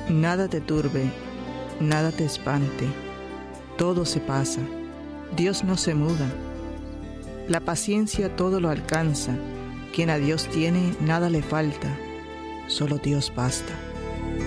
Nada te turbe, nada te espante, todo se pasa, Dios no se muda. La paciencia todo lo alcanza, quien a Dios tiene nada le falta, solo Dios basta.